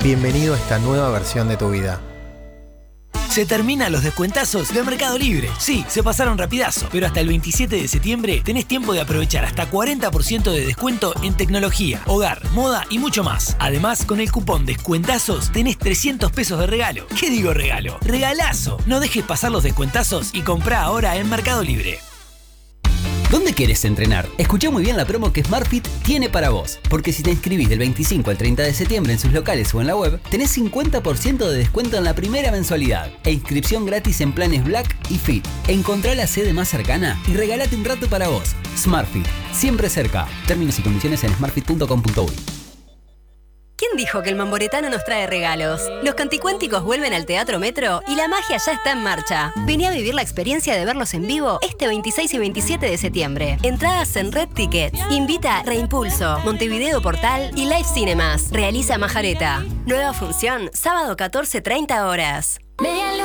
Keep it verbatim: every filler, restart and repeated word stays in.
Bienvenido a esta nueva versión de tu vida. Se terminan los descuentazos de Mercado Libre. Sí, se pasaron rapidazo, pero hasta el veintisiete de septiembre tenés tiempo de aprovechar hasta cuarenta por ciento de descuento en tecnología, hogar, moda y mucho más. Además, con el cupón Descuentazos tenés trescientos pesos de regalo. ¿Qué digo regalo? ¡Regalazo! No dejes pasar los descuentazos y comprá ahora en Mercado Libre. ¿Dónde querés entrenar? Escuchá muy bien la promo que SmartFit tiene para vos. Porque si te inscribís del veinticinco al treinta de septiembre en sus locales o en la web, tenés cincuenta por ciento de descuento en la primera mensualidad e inscripción gratis en planes Black y Fit. Encontrá la sede más cercana y regálate un rato para vos. SmartFit, siempre cerca. Términos y condiciones en smartfit punto com punto uy. ¿Quién dijo que el Mamboretano nos trae regalos? Los Canticuénticos vuelven al Teatro Metro y la magia ya está en marcha. Vení a vivir la experiencia de verlos en vivo este veintiséis y veintisiete de septiembre. Entradas en Red Tickets. Invita Reimpulso, Montevideo Portal y Live Cinemas. Realiza Majareta. Nueva función, sábado catorce treinta horas.